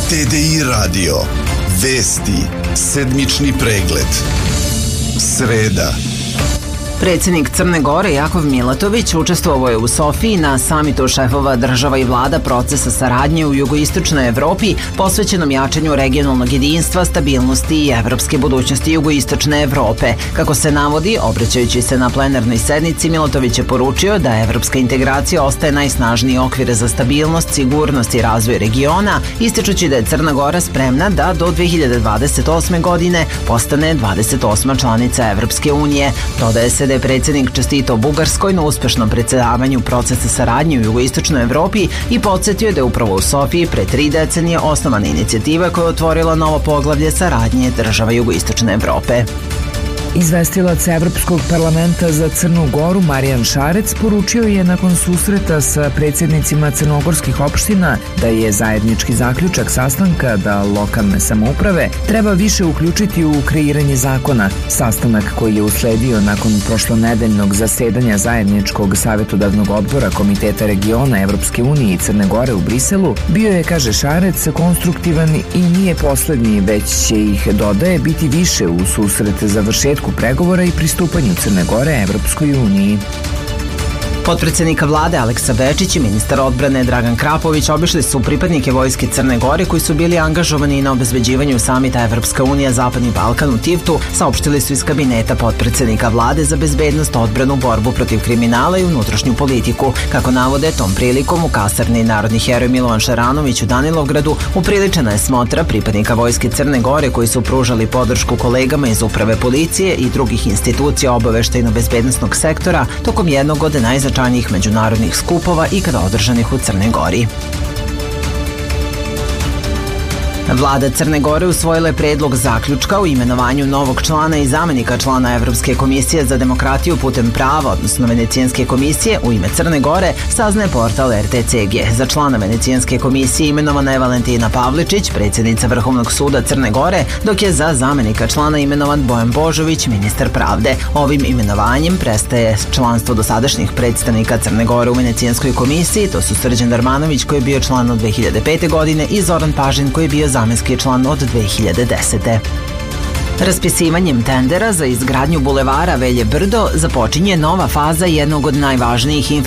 TDI Radio. Vesti. Sedmični pregled. Sreda. Predsjednik Crne Gore Jakov Milatović učestvovao je u Sofiji na samitu šefova država i vlada procesa saradnje u jugoistočnoj Evropi posvećenom jačanju regionalnog jedinstva, stabilnosti i evropske budućnosti jugoistočne Evrope. Kako se navodi, obraćajući se na plenarnoj sednici, Milatović je poručio da evropska integracija ostaje najsnažniji okvir za stabilnost, sigurnost i razvoj regiona, ističući da je Crna Gora spremna da do 2028. godine postane 28. članica Evropske unije. Dodaje se da je predsjednik čestitao Bugarskoj na uspešnom predsjedavanju procesa saradnje u jugoistočnoj Evropi i podsjetio da je upravo u Sofiji pre 3 decenije osnovana inicijativa koja je otvorila novo poglavlje saradnje država jugoistočne Evrope. Izvestilac Evropskog parlamenta za Crnu Goru Marijan Šarec poručio je nakon susreta sa predsjednicima crnogorskih opština da je zajednički zaključak sastanka da lokalne samouprave treba više uključiti u kreiranje zakona. Sastanak koji je usledio nakon prošlonedeljnog zasedanja zajedničkog savjetodavnog odbora Komiteta regiona Evropske unije i Crne Gore u Briselu bio je, kaže Šarec, konstruktivan i nije poslednji, već će ih, dodaje, biti više u susret završetku pregovora i pristupanju Crne Gore Evropskoj uniji. Potpredsjednika vlade Aleksa Bečić i ministar odbrane Dragan Krapović obišli su pripadnike vojske Crne Gore koji su bili angažovani na obezbeđivanju samita Evropska unija Zapadni Balkan u Tivtu, saopštili su iz kabineta potpredsjednika vlade za bezbednost, odbranu, borbu protiv kriminala i unutrašnju politiku. Kako navode, tom prilikom u kasarni Narodni heroj Milovan Šaranović u Danilovgradu upriličena je smotra pripadnika vojske Crne Gore koji su pružali podršku kolegama iz uprave policije i drugih institucija obaveštajno-bezbednosnog sektora tokom jednog od najznačajnijih međunarodnih skupova ikada održanih u Crnoj Gori. Vlada Crne Gore usvojila je predlog zaključka o imenovanju novog člana i zamenika člana Evropske komisije za demokratiju putem prava, odnosno Venecijanske komisije u ime Crne Gore, saznaje portal RTCG. Za člana Venecijanske komisije imenovana je Valentina Pavličić, predsjednica Vrhovnog suda Crne Gore, dok je za zamenika člana imenovan Bojan Božović, ministar pravde. Ovim imenovanjem prestaje članstvo dosadašnjih predstavnika Crne Gore u Venecijanskoj komisiji, to su Srđan Darmanović koji je bio član od 2005. godine i Zoran Pažin koji je bio zamenski član od 2010. Raspisivanjem tendera za izgradnju bulevara Velje Brdo započinje nova faza jednog od najvažnijih infrastrukturnih